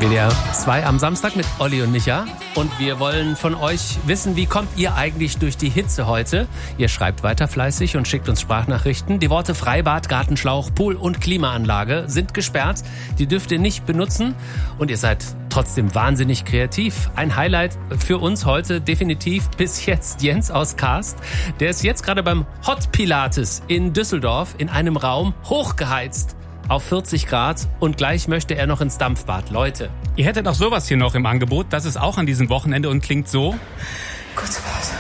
WDR 2 am Samstag mit Olli und Micha. Und wir wollen von euch wissen, wie kommt ihr eigentlich durch die Hitze heute? Ihr schreibt weiter fleißig und schickt uns Sprachnachrichten. Die Worte Freibad, Gartenschlauch, Pool und Klimaanlage sind gesperrt. Die dürft ihr nicht benutzen. Und ihr seid trotzdem wahnsinnig kreativ. Ein Highlight für uns heute definitiv bis jetzt Jens aus Karst. Der ist jetzt gerade beim Hot Pilates in Düsseldorf in einem Raum hochgeheizt auf 40 Grad und gleich möchte er noch ins Dampfbad. Leute, ihr hättet auch sowas hier noch im Angebot. Das ist auch an diesem Wochenende und klingt so. Kurze Pause.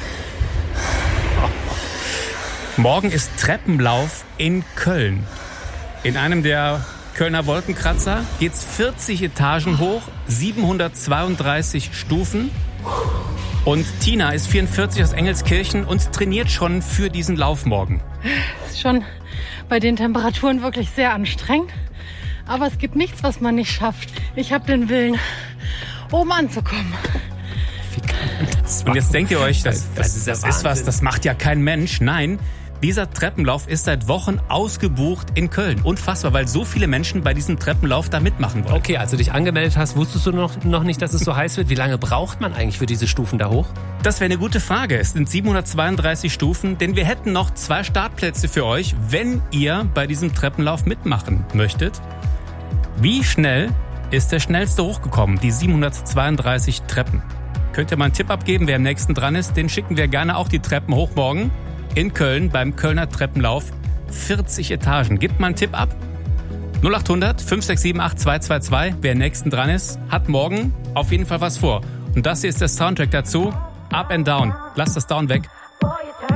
Morgen ist Treppenlauf in Köln. In einem der Kölner Wolkenkratzer geht's 40 Etagen hoch, 732 Stufen. Und Tina ist 44 aus Engelskirchen und trainiert schon für diesen Lauf morgen. Ist schon bei den Temperaturen wirklich sehr anstrengend. Aber es gibt nichts, was man nicht schafft. Ich habe den Willen, oben anzukommen. wie kann man das machen? Und jetzt denkt ihr euch, das ist ja ist was, Wahnsinn. das macht ja kein Mensch. Nein, dieser Treppenlauf ist seit Wochen ausgebucht in Köln. Unfassbar, weil so viele Menschen bei diesem Treppenlauf da mitmachen wollen. Okay, als du dich angemeldet hast, wusstest du noch nicht, dass es so heiß wird. Wie lange braucht man eigentlich für diese Stufen da hoch? Das wäre eine gute Frage. Es sind 732 Stufen, denn wir hätten noch 2 Startplätze für euch, wenn ihr bei diesem Treppenlauf mitmachen möchtet. Wie schnell ist der schnellste hochgekommen, die 732 Treppen? Könnt ihr mal einen Tipp abgeben, wer am nächsten dran ist? Den schicken wir gerne auch die Treppen hoch morgen in Köln beim Kölner Treppenlauf. 40 Etagen. Gebt mal einen Tipp ab. 0800 567 8222. Wer am nächsten dran ist, hat morgen auf jeden Fall was vor. Und das hier ist der Soundtrack dazu. Up and Down. Lasst das Down weg.